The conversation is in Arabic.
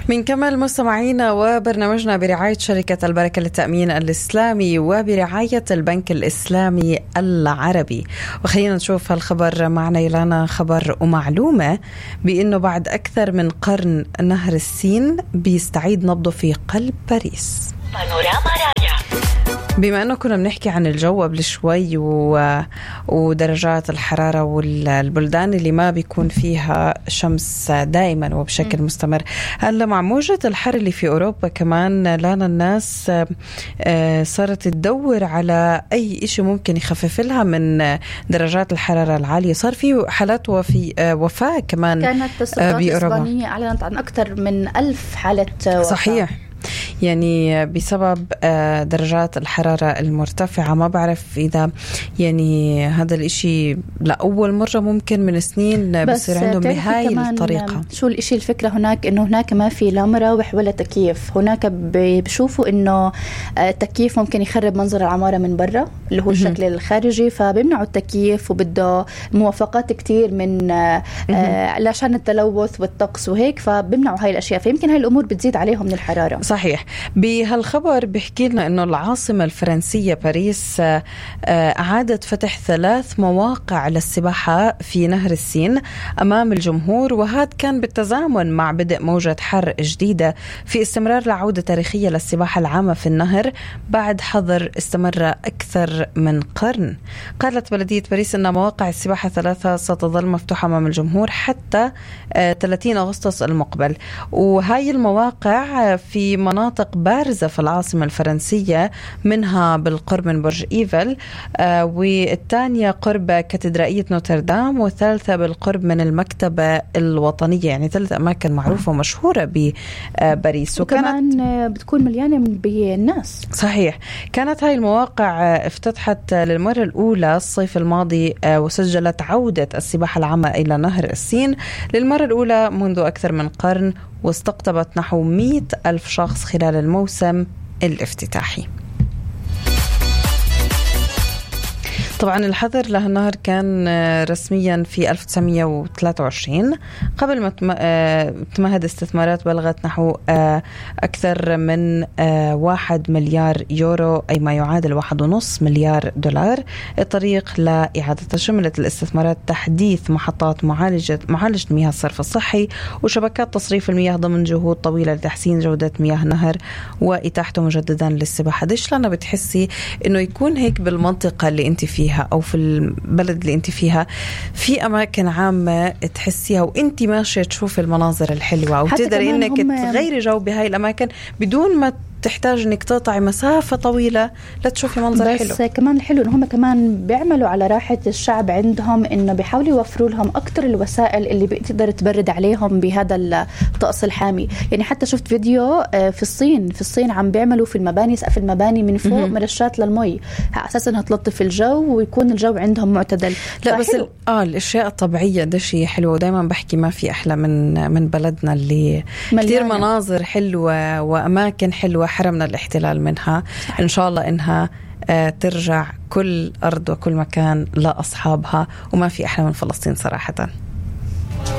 من كمال مستمعينا وبرنامجنا برعاية شركة البركة للتأمين الإسلامي وبرعاية البنك الإسلامي العربي. وخلينا نشوف هالخبر معنا يلانا، خبر ومعلومة بأنه بعد أكثر من قرن نهر السين بيستعيد نبضه في قلب باريس. بما أنه كنا بنحكي عن الجو قبل شوي ودرجات الحرارة والبلدان اللي ما بيكون فيها شمس دائما وبشكل مستمر، هلا مع موجة الحر اللي في أوروبا كمان لانا الناس صارت تدور على أي إشي ممكن يخفف لها من درجات الحرارة العالية. صار في حالات وفاة كمان. كانت السلطات الإسبانية أعلنت عن أكثر من 1000 حالة وفاة. صحيح، يعني بسبب درجات الحرارة المرتفعة. ما بعرف إذا يعني هذا الإشي لأول مرة ممكن من سنين بصير عندهم بهاي الطريقة. شو الإشي الفكرة هناك إنه هناك ما في لا مراوح ولا تكييف. هناك بيشوفوا إنه التكييف ممكن يخرب منظر العمارة من برا اللي هو الشكل الخارجي، فبيمنعوا التكييف وبده موافقات كتير من عشان التلوث والطقس وهيك، فبيمنعوا هاي الأشياء، فيمكن هاي الأمور بتزيد عليهم من الحرارة. صحيح. بهالخبر بيحكي لنا إنه العاصمة الفرنسية باريس أعادت فتح 3 مواقع للسباحة في نهر السين أمام الجمهور، وهذا كان بالتزامن مع بدء موجة حر جديدة في استمرار لعودة تاريخية للسباحة العامة في النهر بعد حظر استمر أكثر من قرن. قالت بلدية باريس أن مواقع السباحة 3 ستظل مفتوحة أمام الجمهور حتى 30 أغسطس المقبل، وهاي المواقع في مناطق بارزة في العاصمة الفرنسية، منها بالقرب من برج إيفل، والثانية قرب كاتدرائية نوتردام، والثالثة بالقرب من المكتبة الوطنية. يعني 3 أماكن معروفة ومشهورة بباريس، وكمان بتكون مليانة بالناس. صحيح. كانت هاي المواقع افتتحت للمرة الأولى الصيف الماضي، وسجلت عودة السباحة العامة إلى نهر السين للمرة الأولى منذ أكثر من قرن، واستقطبت نحو 100,000 شخص خلال الموسم الافتتاحي. طبعا الحظر لهالنهر كان رسميا في 1923 قبل ما تمهد استثمارات بلغت نحو أكثر من 1 مليار يورو، أي ما يعادل 1.5 مليار دولار. الطريق لإعادة شملت الاستثمارات تحديث محطات معالجة مياه الصرف الصحي وشبكات تصريف المياه ضمن جهود طويلة لتحسين جودة مياه النهر وإتاحته مجددا للسباحة. ديش لنا بتحسي إنه يكون هيك بالمنطقة اللي أنت فيها أو في البلد اللي أنت فيها في أماكن عامة تحسيها وأنت ماشية تشوف المناظر الحلوة، أو تقدري إنك تغيري جو بهاي الأماكن بدون ما تحتاج انك تقطعي مسافة طويلة لتشوفي منظر حلو. بس كمان الحلو انه هم كمان بيعملوا على راحة الشعب عندهم، انه بيحاولوا يوفروا لهم اكتر الوسائل اللي بتقدر تبرد عليهم بهذا الطقس الحامي. يعني حتى شفت فيديو في الصين عم بيعملوا في المباني، سقف المباني من فوق مرشات للمي على اساس انها تلطف الجو ويكون الجو عندهم معتدل. لا بس الاشياء الطبيعية ده شيء حلو، ودايما بحكي ما في احلى من بلدنا اللي كثير مناظر حلوة واماكن حلوة حرمنا الاحتلال منها. إن شاء الله إنها ترجع كل أرض وكل مكان لأصحابها، وما في أحلى من فلسطين صراحة.